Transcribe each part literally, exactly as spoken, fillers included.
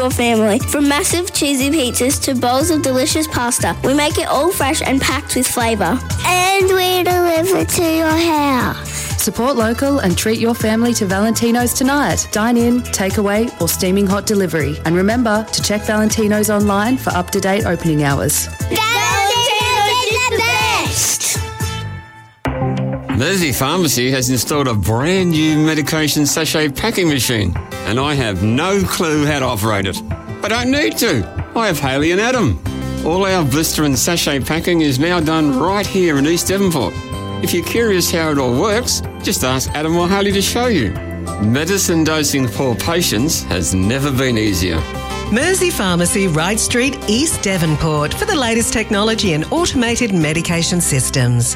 Your family. From massive cheesy pizzas to bowls of delicious pasta, we make it all fresh and packed with flavour. And we deliver to your house. Support local and treat your family to Valentino's tonight. Dine in, takeaway or steaming hot delivery. And remember to check Valentino's online for up-to-date opening hours. Valentino's is the best! Mersey Pharmacy has installed a brand new medication sachet packing machine, and I have no clue how to operate it. I don't need to. I have Haley and Adam. All our blister and sachet packing is now done right here in East Devonport. If you're curious how it all works, just ask Adam or Haley to show you. Medicine dosing for patients has never been easier. Mersey Pharmacy, Wright Street, East Devonport, for the latest technology and automated medication systems.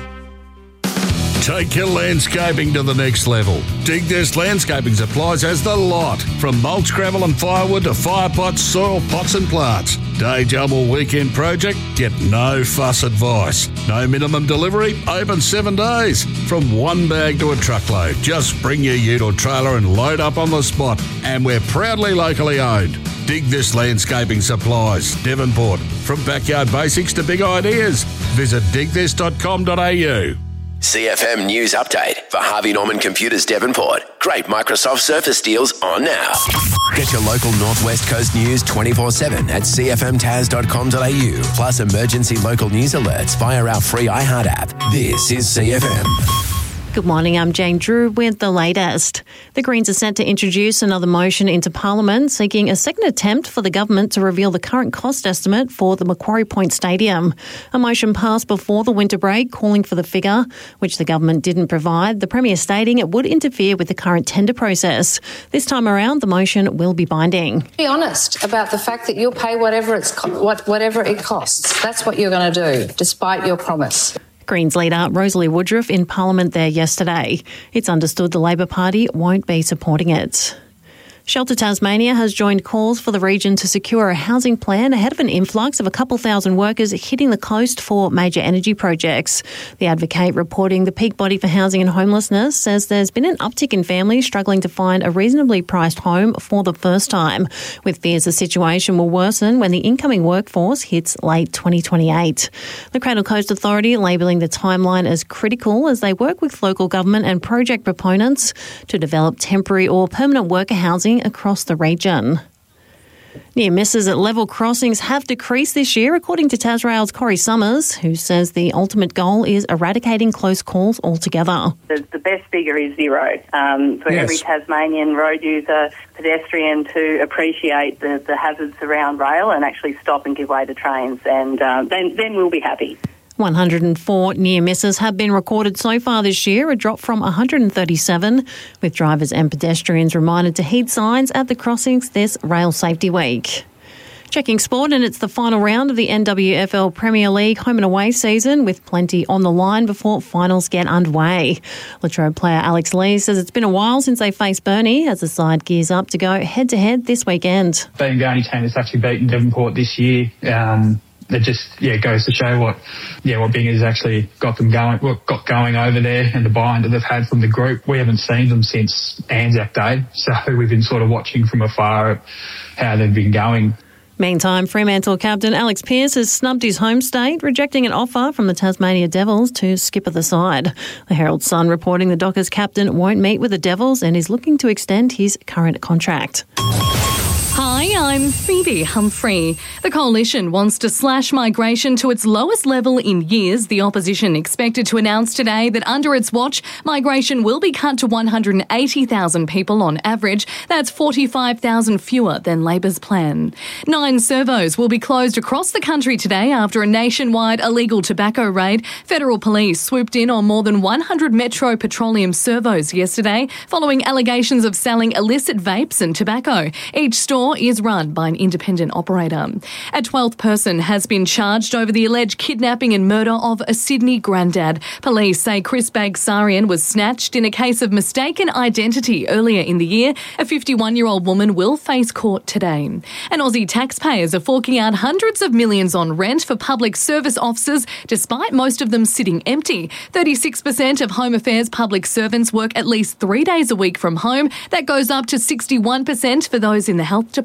Take your landscaping to the next level. Dig This Landscaping Supplies has the lot. From mulch, gravel and firewood to fire pots, soil pots and plants. Day job or weekend project? Get no fuss advice. No minimum delivery, open seven days. From one bag to a truckload. Just bring your ute or trailer and load up on the spot. And we're proudly locally owned. Dig This Landscaping Supplies, Devonport. From backyard basics to big ideas. Visit dig this dot com dot a u. C F M News Update for Harvey Norman Computers Devonport. Great Microsoft Surface deals on now. Get your local Northwest Coast news twenty-four seven at c f m taz dot com dot a u. Plus emergency local news alerts via our free iHeart app. This is C F M. Good morning, I'm Jane Drew with the latest. The Greens are set to introduce another motion into Parliament seeking a second attempt for the government to reveal the current cost estimate for the Macquarie Point Stadium. A motion passed before the winter break calling for the figure, which the government didn't provide, the Premier stating it would interfere with the current tender process. This time around, the motion will be binding. Be honest about the fact that you'll pay whatever, it's co- what, whatever it costs. That's what you're going to do, despite your promise. Greens leader Rosalie Woodruff in Parliament there yesterday. It's understood the Labor Party won't be supporting it. Shelter Tasmania has joined calls for the region to secure a housing plan ahead of an influx of a couple thousand workers hitting the coast for major energy projects. The Advocate, reporting the peak body for housing and homelessness, says there's been an uptick in families struggling to find a reasonably priced home for the first time, with fears the situation will worsen when the incoming workforce hits late twenty twenty-eight. The Cradle Coast Authority labelling the timeline as critical as they work with local government and project proponents to develop temporary or permanent worker housing across the region. Near misses at level crossings have decreased this year, according to Tasrail's Corey Summers, who says the ultimate goal is eradicating close calls altogether. The, the best figure is zero. Um, for yes. every Tasmanian road user, pedestrian to appreciate the, the hazards around rail and actually stop and give way to trains, and uh, then, then we'll be happy. one hundred four near misses have been recorded so far this year, a drop from one hundred thirty-seven, with drivers and pedestrians reminded to heed signs at the crossings this Rail Safety Week. Checking sport, and it's the final round of the N W F L Premier League home and away season, with plenty on the line before finals get underway. Latrobe player Alex Lee says it's been a while since they faced Burnie as the side gears up to go head-to-head this weekend. Being the only team that's actually beaten Devonport this year, um, it just yeah goes to show what yeah what Bingers actually got them going, what got going over there, and the buy-in that they've had from the group. We haven't seen them since Anzac Day, so we've been sort of watching from afar at how they've been going. Meantime, Fremantle captain Alex Pearce has snubbed his home state, rejecting an offer from the Tasmania Devils to skipper the side. The Herald Sun reporting the Dockers captain won't meet with the Devils and is looking to extend his current contract. Hi, I'm Phoebe Humphrey. The Coalition wants to slash migration to its lowest level in years. The opposition expected to announce today that under its watch, migration will be cut to one hundred eighty thousand people on average. That's forty-five thousand fewer than Labor's plan. Nine servos will be closed across the country today after a nationwide illegal tobacco raid. Federal police swooped in on more than one hundred Metro Petroleum servos yesterday, following allegations of selling illicit vapes and tobacco. Each store is run by an independent operator. A twelfth person has been charged over the alleged kidnapping and murder of a Sydney granddad. Police say Chris Bagsarian was snatched in a case of mistaken identity earlier in the year. A fifty-one-year-old woman will face court today. And Aussie taxpayers are forking out hundreds of millions on rent for public service offices, despite most of them sitting empty. thirty-six percent of Home Affairs public servants work at least three days a week from home. That goes up to sixty-one percent for those in the health department.